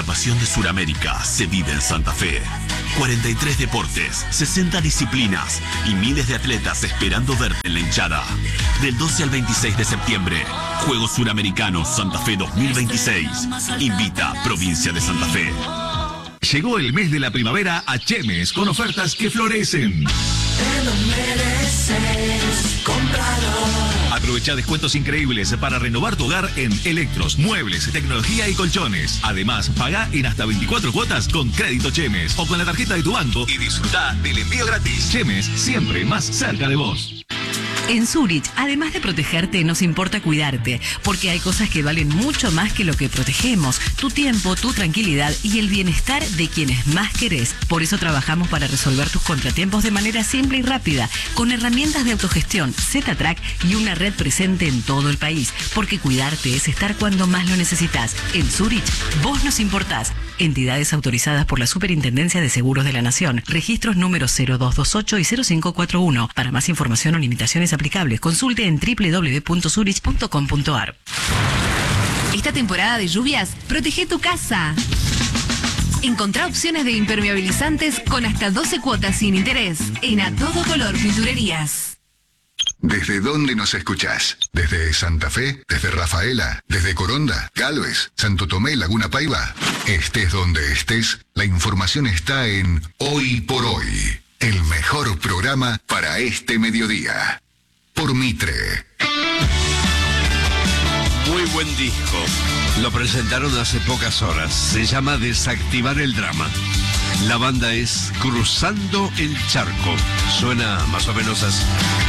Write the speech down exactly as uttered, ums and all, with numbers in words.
pasión de Sudamérica se vive en Santa Fe. cuarenta y tres deportes, sesenta disciplinas y miles de atletas esperando verte en la hinchada. Del doce al veintiséis de septiembre, Juegos Suramericanos Santa Fe dos mil veintiséis. Invita Provincia de Santa Fe. Llegó el mes de la primavera a Chemes con ofertas que florecen. Te lo mereces, cómpralo. Aprovecha descuentos increíbles para renovar tu hogar en electros, muebles, tecnología y colchones. Además, paga en hasta veinticuatro cuotas con crédito Chemes o con la tarjeta de tu banco y disfruta del envío gratis. Chemes, siempre más cerca de vos. En Zurich, además de protegerte, nos importa cuidarte, porque hay cosas que valen mucho más que lo que protegemos: tu tiempo, tu tranquilidad y el bienestar de quienes más querés. Por eso trabajamos para resolver tus contratiempos de manera simple y rápida, con herramientas de autogestión, Z-Track y una red presente en todo el país, porque cuidarte es estar cuando más lo necesitas. En Zurich, vos nos importás. Entidades autorizadas por la Superintendencia de Seguros de la Nación. Registros números cero dos dos ocho y cero cinco cuatro uno. Para más información o limitaciones aplicables, consulte en doble u doble u doble u punto zurich punto com punto a r. Esta temporada de lluvias, protege tu casa. Encontrá opciones de impermeabilizantes con hasta doce cuotas sin interés en A Todo Color Pinturerías. ¿Desde dónde nos escuchás? ¿Desde Santa Fe? ¿Desde Rafaela? ¿Desde Coronda? ¿Galvez? ¿Santo Tomé? ¿Laguna Paiva? Estés donde estés, la información está en Hoy por Hoy, el mejor programa para este mediodía. Por Mitre. Muy buen disco. Lo presentaron hace pocas horas. Se llama Desactivar el Drama. La banda es Cruzando el Charco. Suena más o menos así.